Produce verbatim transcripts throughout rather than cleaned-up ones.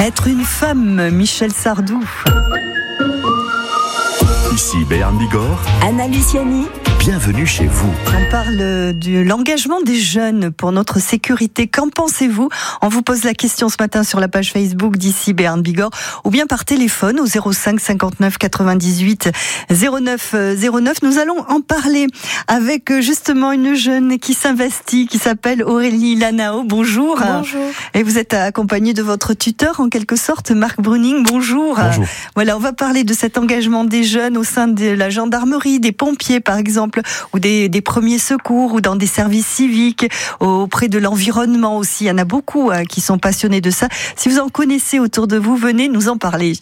Être une femme, Michel Sardou. Ici Béarn Bigorre. Anna Luciani. Bienvenue chez vous. On parle de l'engagement des jeunes pour notre sécurité. Qu'en pensez-vous ? On vous pose la question ce matin sur la page Facebook d'Ici Béarn Bigorre ou bien par téléphone au zéro cinq cinquante-neuf quatre-vingt-dix-huit zéro neuf zéro neuf. Nous allons en parler avec justement une jeune qui s'investit, qui s'appelle Aurélie Lanao. Bonjour. Bonjour. Et vous êtes accompagnée de votre tuteur en quelque sorte, Marc Bruning. Bonjour. Bonjour. Voilà, on va parler de cet engagement des jeunes au sein de la gendarmerie, des pompiers par exemple, ou des, des premiers secours, ou dans des services civiques, auprès de l'environnement aussi. Il y en a beaucoup hein, qui sont passionnés de ça. Si vous en connaissez autour de vous, venez nous en parler.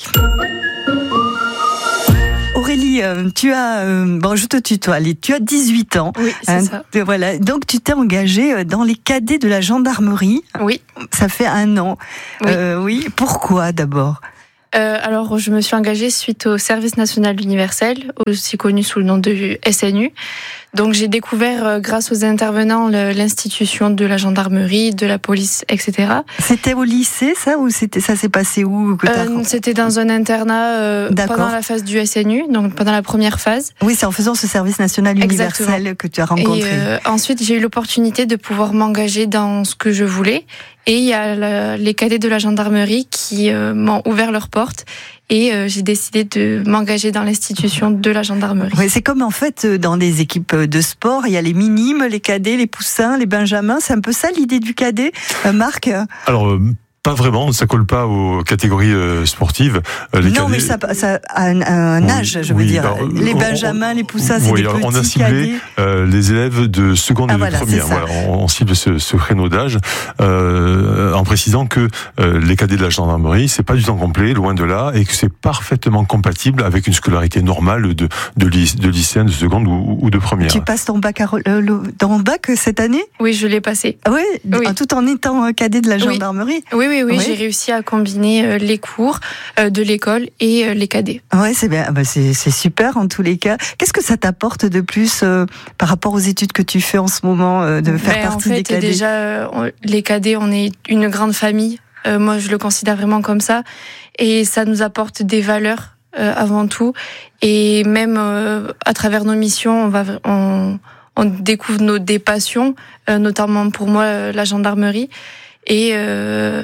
Aurélie, tu as, bon, je te tutoie, allez, tu as dix-huit ans. Oui, c'est hein, ça. Voilà, donc tu t'es engagée dans les cadets de la gendarmerie. Oui. Ça fait un an. Oui. Euh, oui. Pourquoi d'abord ? Euh, alors, je me suis engagée suite au service national universel, aussi connu sous le nom de S N U. Donc, j'ai découvert, euh, grâce aux intervenants, le, l'institution de la gendarmerie, de la police, et cetera. C'était au lycée, ça, ou c'était, ça s'est passé où que t'as... euh, C'était dans un internat euh, pendant la phase du S N U, donc pendant la première phase. Oui, c'est en faisant ce service national universel Exactement. que tu as rencontré. Et euh, ensuite, j'ai eu l'opportunité de pouvoir m'engager dans ce que je voulais. Et il y a le, les cadets de la gendarmerie qui euh, m'ont ouvert leurs portes. Et euh, j'ai décidé de m'engager dans l'institution de la gendarmerie. Oui, c'est comme en fait dans des équipes de sport, il y a les minimes, les cadets, les poussins, les benjamins. C'est un peu ça l'idée du cadet, euh, Marc ? Alors, euh, pas vraiment, ça colle pas aux catégories euh, sportives. Euh, les non, cadets... mais ça, ça a un, un Oui, âge, je oui, veux dire. alors, les on, benjamins, on, les poussins, c'est oui, des petits on a ciblé cadets. Euh, les élèves de seconde Ah, et de voilà, première. c'est ça. Voilà, on, on cible ce, ce créneau d'âge euh, en précisant que euh, les cadets de la gendarmerie, c'est pas du temps complet, loin de là, et que c'est parfaitement compatible avec une scolarité normale de, de, lyc- de lycéen de seconde ou, ou de première. Tu passes ton bac, à, euh, le, ton bac cette année ? Oui, je l'ai passé. Ah oui, Oui. tout en étant cadet de la gendarmerie. Oui, oui, oui, Oui. j'ai réussi à combiner euh, les cours euh, de l'école et euh, les cadets. Ouais, c'est bien. Bah, c'est, c'est super en tous les cas. Qu'est-ce que ça t'apporte de plus euh, par rapport aux études que tu fais en ce moment euh, de faire Ben, partie en fait, des cadets ? déjà, euh, on- les cadets, on est une grande famille. Euh, moi, je le considère vraiment comme ça. Et ça nous apporte des valeurs euh, avant tout. Et même euh, à travers nos missions, on va, on, on découvre nos des passions, euh, notamment pour moi euh, la gendarmerie. Et euh,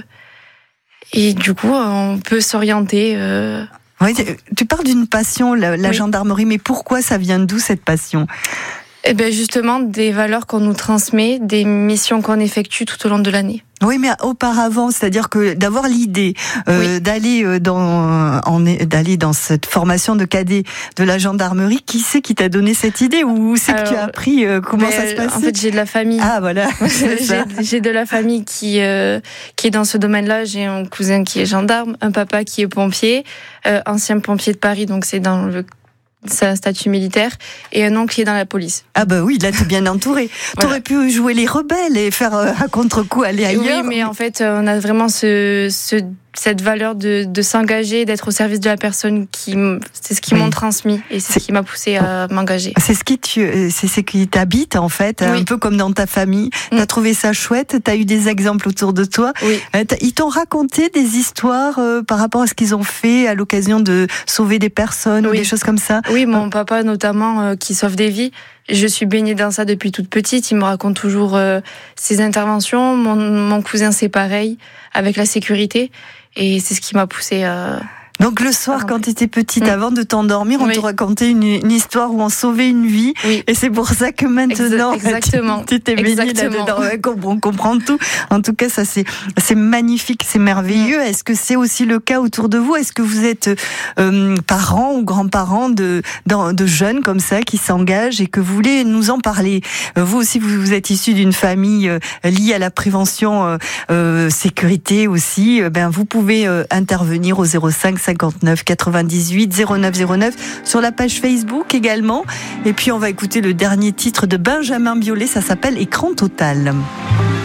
et du coup, on peut s'orienter. Euh, Oui, tu parles d'une passion, la, la Oui. gendarmerie, mais pourquoi ça vient d'où cette passion ? Eh ben justement, des valeurs qu'on nous transmet, des missions qu'on effectue tout au long de l'année. Oui, mais auparavant, c'est-à-dire que d'avoir l'idée euh, Oui. d'aller dans en, d'aller dans cette formation de cadet de la gendarmerie, qui c'est qui t'a donné cette idée, ou où c'est que Alors, tu as appris euh, comment Ben, ça se passait ? En fait, j'ai de la famille. Ah voilà, c'est ça. j'ai, j'ai de la famille qui euh, qui est dans ce domaine-là. J'ai un cousin qui est gendarme, un papa qui est pompier, euh, ancien pompier de Paris, donc c'est dans le c'est un statut militaire, et un oncle qui est dans la police. Ah bah oui, là t'es bien entouré. Voilà. T'aurais pu jouer les rebelles et faire euh, à contre-coup aller ailleurs. Oui, mais en fait, on a vraiment ce, ce cette valeur de, de s'engager, d'être au service de la personne qui, c'est ce qu'ils Oui. m'ont transmis et c'est, C'est- ce qui m'a poussé à m'engager. C'est ce qui tu, c'est ce qui t'habite en fait, Oui. un peu comme dans ta famille. T'as Mm. trouvé ça chouette, t'as eu des exemples autour de toi. Oui. Euh, t'as- Ils t'ont raconté des histoires euh, par rapport à ce qu'ils ont fait à l'occasion de sauver des personnes ou Oui. des choses comme ça. Oui, mon papa notamment euh, qui sauve des vies. Je suis baignée dans ça depuis toute petite. Il me raconte toujours euh, ses interventions. Mon, mon cousin, c'est pareil, avec la sécurité. Et c'est ce qui m'a poussée à... Donc le soir, Ah, quand ouais. tu étais petite, Mm. avant de t'endormir, on Oui. te racontait une, une histoire où on sauvait une vie. Oui. Et c'est pour ça que maintenant, Exa- exactement. tu t'es baignée Exactement. là-dedans. Ouais, on comprend tout. En tout cas, ça c'est c'est magnifique, c'est merveilleux. Est-ce que c'est aussi le cas autour de vous ? Est-ce que vous êtes euh, parents ou grands-parents de, de de jeunes comme ça qui s'engagent et que vous voulez nous en parler ? Euh, Vous aussi, vous, vous êtes issus d'une famille euh, liée à la prévention euh, euh, sécurité aussi. Euh, ben vous pouvez euh, intervenir au zéro cinq cinquante-neuf quatre-vingt-dix-huit zéro neuf zéro neuf sur la page Facebook également. Et puis on va écouter le dernier titre de Benjamin Biolay, ça s'appelle Écran total.